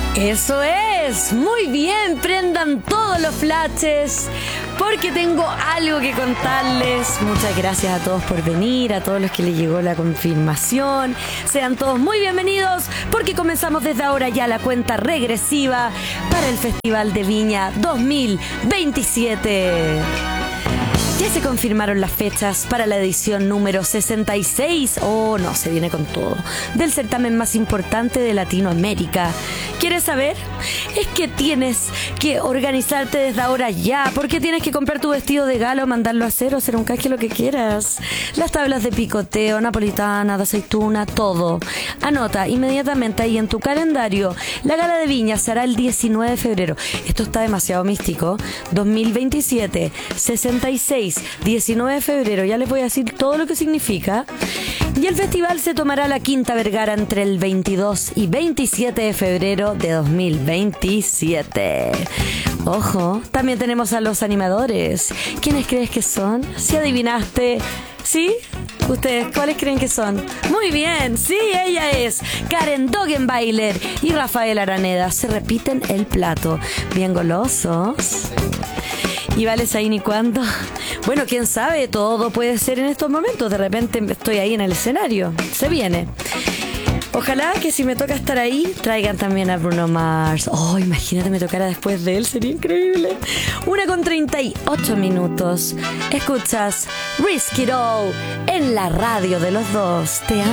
Eso es, muy bien, prendan todos los flashes porque tengo algo que contarles. Muchas gracias a todos por venir, a todos los que les llegó la confirmación. Sean todos muy bienvenidos porque comenzamos desde ahora ya la cuenta regresiva para el Festival de Viña 2027. Ya se confirmaron las fechas para la edición número 66. Oh, no, se viene con todo. Del certamen más importante de Latinoamérica. ¿Quieres saber? Es que tienes que organizarte desde ahora ya, porque tienes que comprar tu vestido de gala o mandarlo a hacer o hacer un casque, lo que quieras. Las tablas de picoteo, napolitana, de aceituna, todo. Anota inmediatamente ahí en tu calendario. La gala de Viña se hará el 19 de febrero. Esto está demasiado místico. 2027, 66, 19 de febrero. Ya les voy a decir todo lo que significa. Y el festival se tomará la Quinta Vergara entre el 22 y 27 de febrero de 2027. Ojo, también tenemos a los animadores. ¿Quiénes crees que son? Si adivinaste, ¿sí? ¿Ustedes cuáles creen que son? Muy bien, sí, ella es Karen Dogenbailer y Rafael Araneda. Se repiten el plato. Bien golosos. ¿Y vale ahí ni cuándo? Bueno, quién sabe, todo puede ser en estos momentos. De repente estoy ahí en el escenario. Se viene. Ojalá que si me toca estar ahí, traigan también a Bruno Mars. Oh, imagínate, me tocara después de él, sería increíble. 1:38. Escuchas Risk It All en la radio de los dos. Te amo.